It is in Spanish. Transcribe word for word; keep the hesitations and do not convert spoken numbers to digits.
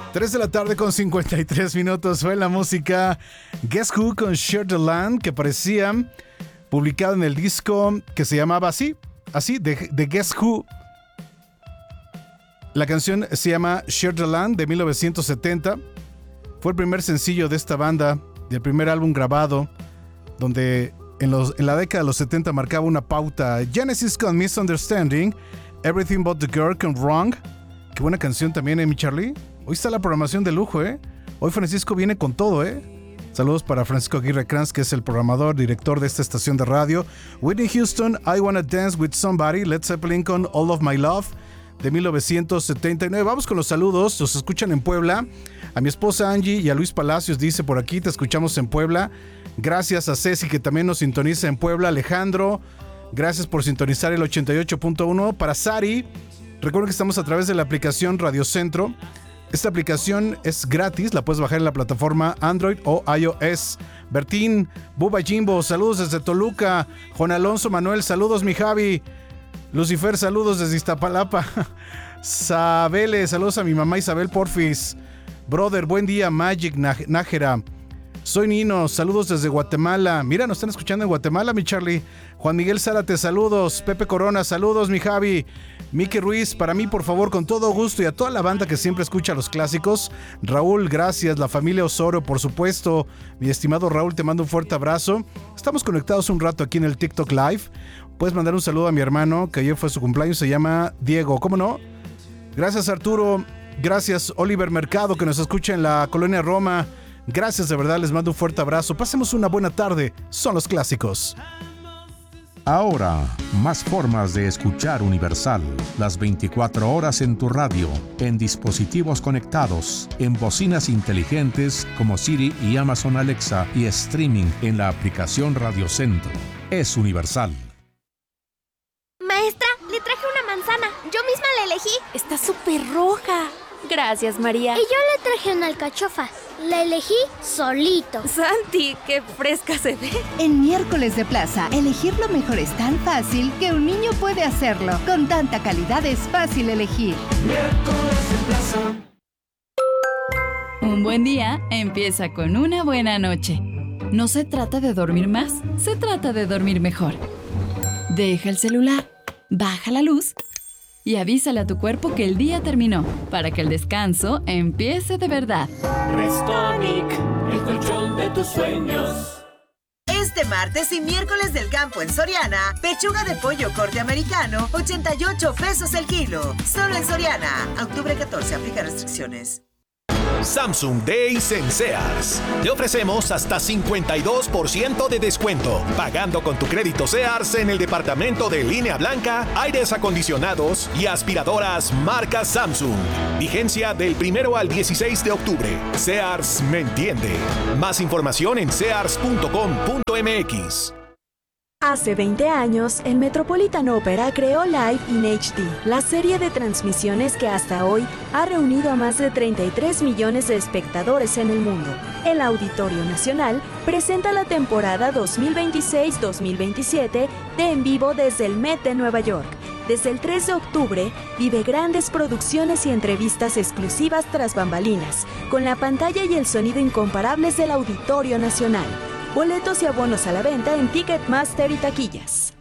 tres de la tarde con cincuenta y tres minutos fue la música Guess Who con Share the Land, que aparecía publicado en el disco que se llamaba así, así, de, de Guess Who. La canción se llama Share the Land, de mil novecientos setenta. Fue el primer sencillo de esta banda, del primer álbum grabado, donde en, los, en la década de los setenta marcaba una pauta. Genesis con Misunderstanding, Everything But the Girl con Wrong. Qué buena canción también, ¿eh, mi Charlie? Hoy está la programación de lujo, ¿eh? Hoy Francisco viene con todo, ¿eh? Saludos para Francisco Aguirre Kranz, que es el programador, director de esta estación de radio. Whitney Houston, I Wanna Dance With Somebody. Led Zeppelin con All of My Love, de mil novecientos setenta y nueve. Vamos con los saludos. Los escuchan en Puebla. A mi esposa Angie y a Luis Palacios dice por aquí, te escuchamos en Puebla. Gracias a Ceci, que también nos sintoniza en Puebla. Alejandro, gracias por sintonizar el ochenta y ocho punto uno. Para Sari, recuerden que estamos a través de la aplicación Radio Centro. Esta aplicación es gratis, la puedes bajar en la plataforma Android o iOS. Bertín, Buba Jimbo, saludos desde Toluca. Juan Alonso Manuel, saludos mi Javi. Lucifer, saludos desde Iztapalapa. Sabele, saludos a mi mamá Isabel Porfis. Brother, buen día. Magic Nájera. Soy Nino, saludos desde Guatemala. Mira, nos están escuchando en Guatemala, mi Charlie. Juan Miguel Zárate, saludos. Pepe Corona, saludos, mi Javi. Miki Ruiz, para mí, por favor, con todo gusto. Y a toda la banda que siempre escucha los clásicos. Raúl, gracias. La familia Osorio, por supuesto. Mi estimado Raúl, te mando un fuerte abrazo. Estamos conectados un rato aquí en el TikTok Live. Puedes mandar un saludo a mi hermano, que ayer fue su cumpleaños. Se llama Diego, ¿cómo no? Gracias, Arturo. Gracias, Oliver Mercado, que nos escucha en la Colonia Roma. Gracias, de verdad, les mando un fuerte abrazo. Pasemos una buena tarde. Son los clásicos. Ahora, más formas de escuchar Universal. Las veinticuatro horas en tu radio, en dispositivos conectados, en bocinas inteligentes como Siri y Amazon Alexa y streaming en la aplicación Radio Centro. Es Universal. Maestra, le traje una manzana. Yo misma la elegí. Está súper roja. Gracias, María. Y yo le traje una alcachofa. La elegí solito. Santi, qué fresca se ve. En Miércoles de Plaza, elegir lo mejor es tan fácil que un niño puede hacerlo. Con tanta calidad es fácil elegir. Miércoles de Plaza. Un buen día empieza con una buena noche. No se trata de dormir más, se trata de dormir mejor. Deja el celular, baja la luz y avísale a tu cuerpo que el día terminó, para que el descanso empiece de verdad. Restonic, el colchón de tus sueños. Este martes y miércoles del campo en Soriana, pechuga de pollo corte americano, ochenta y ocho pesos el kilo. Solo en Soriana. Octubre catorce, aplica restricciones. Samsung Days en Sears. Te ofrecemos hasta cincuenta y dos por ciento de descuento. Pagando con tu crédito Sears en el departamento de línea blanca, aires acondicionados y aspiradoras marca Samsung. Vigencia del primero al dieciséis de octubre. Sears me entiende. Más información en sears punto com punto m x. Hace veinte años, el Metropolitan Opera creó Live in H D, la serie de transmisiones que hasta hoy ha reunido a más de treinta y tres millones de espectadores en el mundo. El Auditorio Nacional presenta la temporada dos mil veintiséis dos mil veintisiete de En Vivo desde el Met de Nueva York. Desde el tres de octubre, vive grandes producciones y entrevistas exclusivas tras bambalinas, con la pantalla y el sonido incomparables del Auditorio Nacional. Boletos y abonos a la venta en Ticketmaster y taquillas.